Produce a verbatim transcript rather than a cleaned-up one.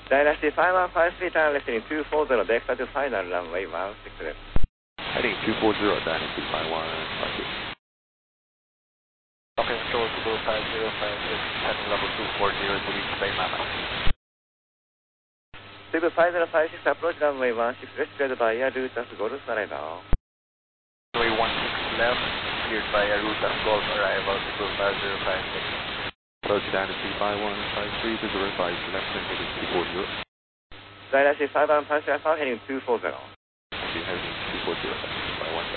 Dynasty five one five three, turn left heading two four zero, vector to final runway one six left. Heading two four zero, Dynasty five one five three. Okay, control two five zero five six, heading level two four zero to reach Bay Mama. Super five zero five six, approach runway one six left, cleared by air route as Golf arrival. Runway one six left, cleared by air route as Golf arrival, Super five zero five six. Approach Dynasty five one five three to verify selection heading two four zero. Dynasty five one five three, heading two four zero. Heading two four zero.